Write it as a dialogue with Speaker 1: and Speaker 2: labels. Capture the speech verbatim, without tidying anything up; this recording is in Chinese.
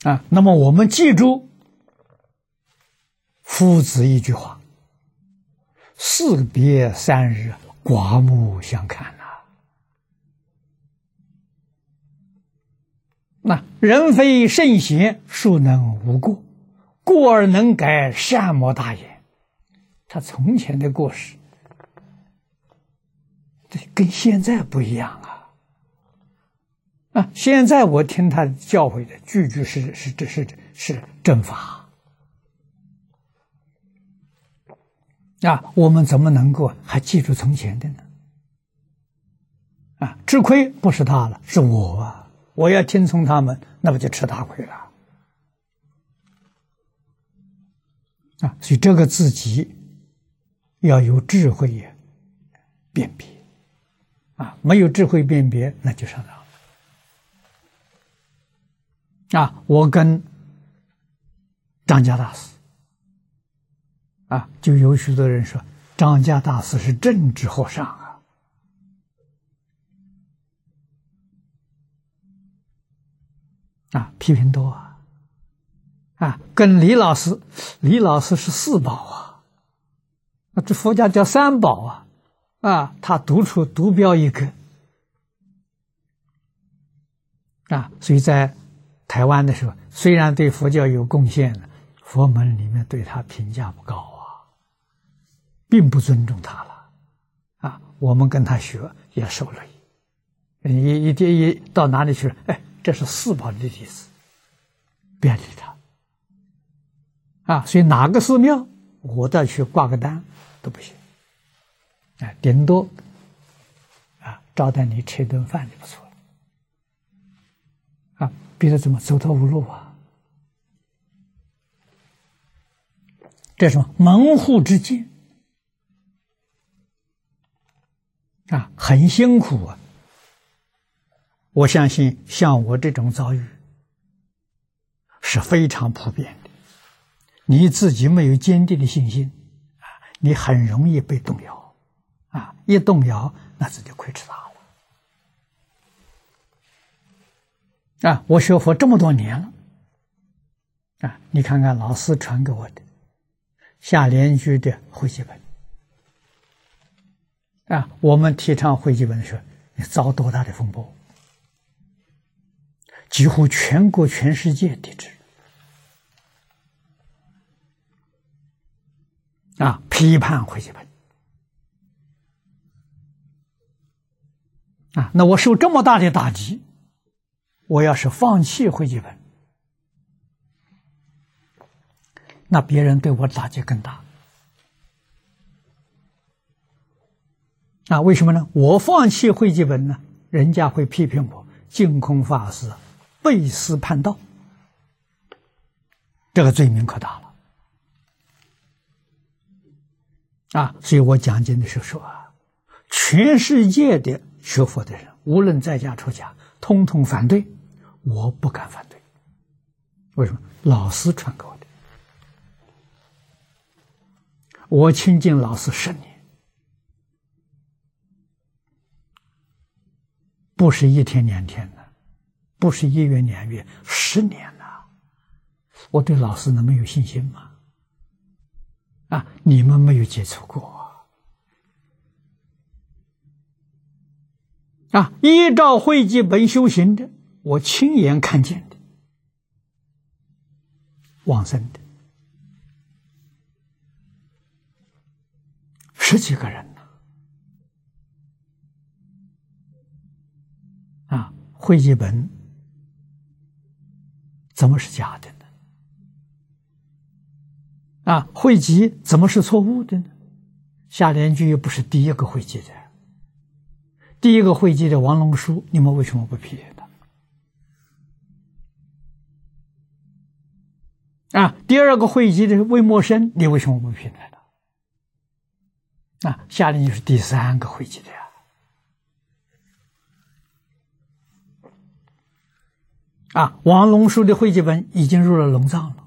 Speaker 1: 啊，那么我们记住夫子一句话：士别三日，刮目相看呐、啊。那人非圣贤，孰能无过？过而能改，善莫大焉。他从前的过失，这跟现在不一样啊！啊，现在我听他教诲的句句是是这是是正法啊，我们怎么能够还记住从前的呢？啊，吃亏不是他了，是我啊！我要听从他们，那不就吃大亏了啊！所以这个自己要有智慧也辨别啊，没有智慧辨别，那就上当了啊！我跟张家大师啊，就有许多人说张家大师是政治和尚啊。啊，批评多啊！啊，跟李老师，李老师是四宝啊，那这佛家叫三宝啊，啊，他独出独标一个啊，所以在台湾的时候，虽然对佛教有贡献，佛门里面对他评价不高啊，并不尊重他了啊。我们跟他学也受了益，一一一到哪里去了，哎。这是四宝的弟子，别理他啊！所以哪个寺庙，我再去挂个单都不行，啊，顶多啊招待你吃一顿饭就不错了，啊，别的怎么走投无路啊？这是什么门户之见啊，很辛苦啊！我相信像我这种遭遇是非常普遍的，你自己没有坚定的信心啊，你很容易被动摇啊，一动摇那自己亏吃大了啊！我学佛这么多年了啊，你看看老师传给我的下联居的汇集本啊，我们提倡汇集本的时候，你遭多大的风波？几乎全国全世界抵制啊，批判汇集本啊，那我受这么大的打击，我要是放弃汇集本，那别人对我打击更大啊？为什么呢？我放弃汇集本呢，人家会批评我净空法师背私叛道，这个罪名可大了啊！所以我讲经的时候说啊，全世界的学佛的人，无论在家出家，通通反对，我不敢反对。为什么？老师传给我的，我亲近老师十年，不是一天两天的，不是一月两月，十年了。我对老师能没有信心吗？啊，你们没有接触过啊！依照汇集本修行的，我亲眼看见的，往生的十几个人呢。啊，汇集本怎么是假的呢？啊，汇集怎么是错误的呢？下联居又不是第一个汇集的，第一个汇集的王龙书，你们为什么不批评他？啊，第二个汇集的魏默生，你为什么不批评他？啊，下联就是第三个汇集的呀。啊，王龙书的汇集本已经入了龙藏了。